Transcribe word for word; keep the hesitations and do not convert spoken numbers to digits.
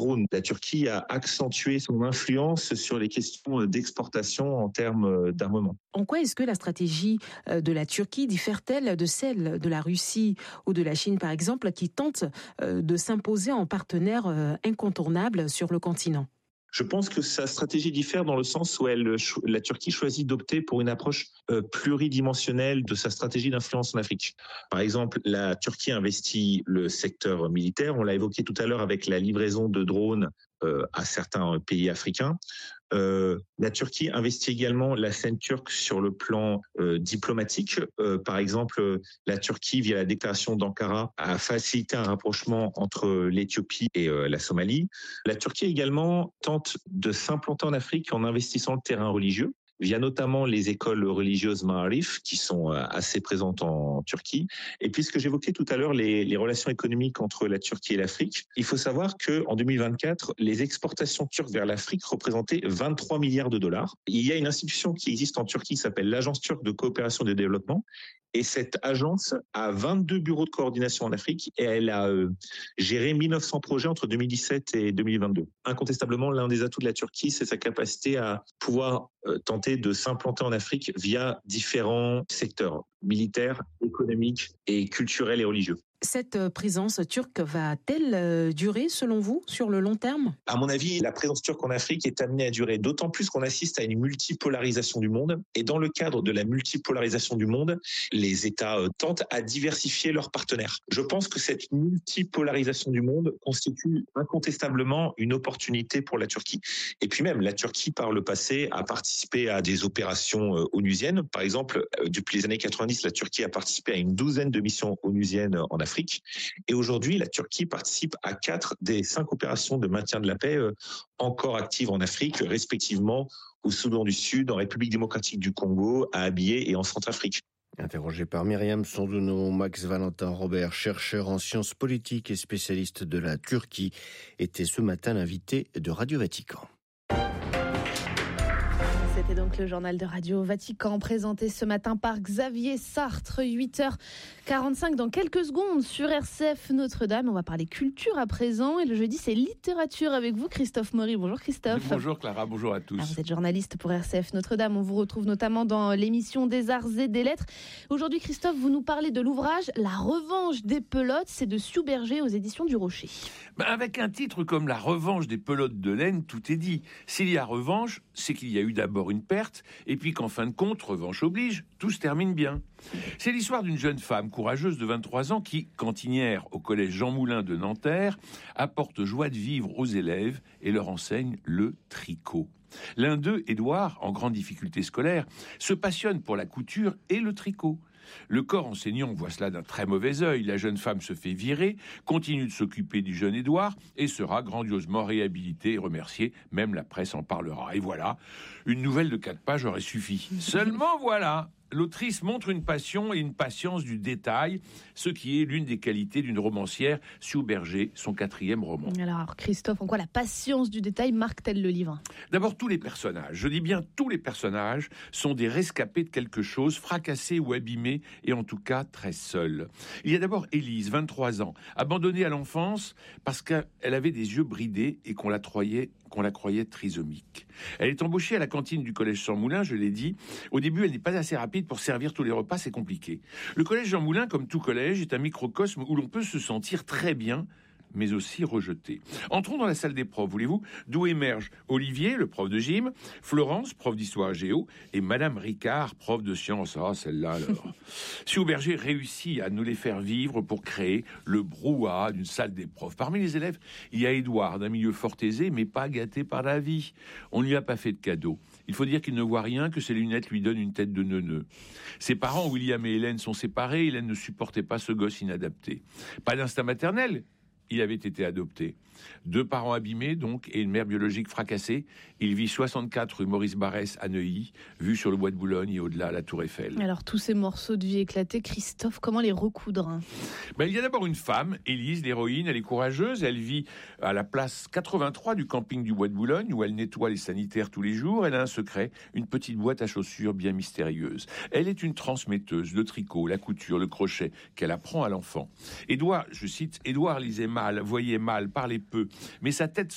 drone. La Turquie a accentué son influence sur les questions d'exportation en termes d'armement. En quoi est-ce que la stratégie de la Turquie diffère-t-elle de celle de la Russie ou de la Chine, par exemple, qui tentent de s'imposer en partenaire incontournable sur le continent ? Je pense que sa stratégie diffère dans le sens où elle, la Turquie choisit d'opter pour une approche euh, pluridimensionnelle de sa stratégie d'influence en Afrique. Par exemple, la Turquie investit le secteur militaire. On l'a évoqué tout à l'heure avec la livraison de drones euh, à certains pays africains. Euh, la Turquie investit également la scène turque sur le plan euh, diplomatique. Euh, par exemple, la Turquie, via la déclaration d'Ankara, a facilité un rapprochement entre l'Éthiopie et euh, la Somalie. La Turquie également tente de s'implanter en Afrique en investissant le terrain religieux, via notamment les écoles religieuses Ma'arif, qui sont assez présentes en Turquie. Et puisque j'évoquais tout à l'heure les, les relations économiques entre la Turquie et l'Afrique, il faut savoir qu'en deux mille vingt-quatre, les exportations turques vers l'Afrique représentaient vingt-trois milliards de dollars. Il y a une institution qui existe en Turquie qui s'appelle l'Agence turque de coopération et de développement. Et cette agence a vingt-deux bureaux de coordination en Afrique et elle a euh, géré mille neuf cents projets entre deux mille dix-sept et deux mille vingt-deux. Incontestablement, l'un des atouts de la Turquie, c'est sa capacité à pouvoir euh, tenter de s'implanter en Afrique via différents secteurs militaires, économiques et culturels et religieux. Cette présence turque va-t-elle durer, selon vous, sur le long terme ? À mon avis, la présence turque en Afrique est amenée à durer, d'autant plus qu'on assiste à une multipolarisation du monde. Et dans le cadre de la multipolarisation du monde, les États tentent à diversifier leurs partenaires. Je pense que cette multipolarisation du monde constitue incontestablement une opportunité pour la Turquie. Et puis même, la Turquie, par le passé, a participé à des opérations onusiennes. Par exemple, depuis les années quatre-vingt-dix, la Turquie a participé à une douzaine de missions onusiennes en Afrique. Afrique. Et aujourd'hui, la Turquie participe à quatre des cinq opérations de maintien de la paix euh, encore actives en Afrique, respectivement au Soudan du Sud, en République démocratique du Congo, à Abyei et en Centrafrique. Interrogé par Myriam Sondouno, Max Valentin Robert, chercheur en sciences politiques et spécialiste de la Turquie, était ce matin l'invité de Radio Vatican. C'était donc le journal de Radio Vatican présenté ce matin par Xavier Sartre, huit heures quarante-cinq dans quelques secondes sur R C F Notre-Dame. On va parler culture à présent et le jeudi c'est littérature avec vous Christophe Maury. Bonjour Christophe. Bonjour Clara, bonjour à tous. Alors, vous êtes journaliste pour R C F Notre-Dame, on vous retrouve notamment dans l'émission des Arts et des Lettres. Aujourd'hui Christophe, vous nous parlez de l'ouvrage La Revanche des Pelotes, c'est de Sioux Berger aux éditions du Rocher. Ben avec un titre comme La Revanche des Pelotes de laine, tout est dit. S'il y a revanche, c'est qu'il y a eu d'abord une perte, et puis qu'en fin de compte, revanche oblige, tout se termine bien. C'est l'histoire d'une jeune femme courageuse de vingt-trois ans qui, cantinière au collège Jean Moulin de Nanterre, apporte joie de vivre aux élèves et leur enseigne le tricot. L'un d'eux, Édouard, en grande difficulté scolaire, se passionne pour la couture et le tricot. Le corps enseignant voit cela d'un très mauvais œil. La jeune femme se fait virer, continue de s'occuper du jeune Édouard et sera grandiosement réhabilitée et remerciée. Même la presse en parlera. Et voilà, une nouvelle de quatre pages aurait suffi. Seulement voilà, l'autrice montre une passion et une patience du détail, ce qui est l'une des qualités d'une romancière, Sioux Berger, son quatrième roman. Alors Christophe, en quoi la patience du détail marque-t-elle le livre ? D'abord, tous les personnages, je dis bien tous les personnages, sont des rescapés de quelque chose, fracassés ou abîmés, et en tout cas très seuls. Il y a d'abord Élise, vingt-trois ans, abandonnée à l'enfance parce qu'elle avait des yeux bridés et qu'on la croyait qu'on la croyait trisomique. Elle est embauchée à la cantine du collège Jean Moulin, je l'ai dit. Au début, elle n'est pas assez rapide pour servir tous les repas, c'est compliqué. Le collège Jean Moulin, comme tout collège, est un microcosme où l'on peut se sentir très bien, mais aussi rejeté. Entrons dans la salle des profs, voulez-vous, d'où émergent Olivier, le prof de gym, Florence, prof d'histoire géo, et Madame Ricard, prof de sciences. Ah, celle-là, alors. Sioux Berger réussit à nous les faire vivre pour créer le brouhaha d'une salle des profs. Parmi les élèves, il y a Édouard, d'un milieu fort aisé, mais pas gâté par la vie. On ne lui a pas fait de cadeau. Il faut dire qu'il ne voit rien, que ses lunettes lui donnent une tête de neuneu. Ses parents, William et Hélène, sont séparés. Hélène ne supportait pas ce gosse inadapté. Pas d'instinct maternel. Il avait été adopté. Deux parents abîmés, donc, et une mère biologique fracassée. Il vit soixante-quatre rue Maurice Barrès à Neuilly, vue sur le bois de Boulogne et au-delà la Tour Eiffel. Alors, tous ces morceaux de vie éclatés, Christophe, comment les recoudre ? Ben, il y a d'abord une femme, Élise, l'héroïne. Elle est courageuse. Elle vit à la place quatre-vingt-trois du camping du bois de Boulogne, où elle nettoie les sanitaires tous les jours. Elle a un secret, une petite boîte à chaussures bien mystérieuse. Elle est une transmetteuse, le tricot, la couture, le crochet, qu'elle apprend à l'enfant. Édouard, je cite, Édouard lisait mal, voyait mal, parlait peu, mais sa tête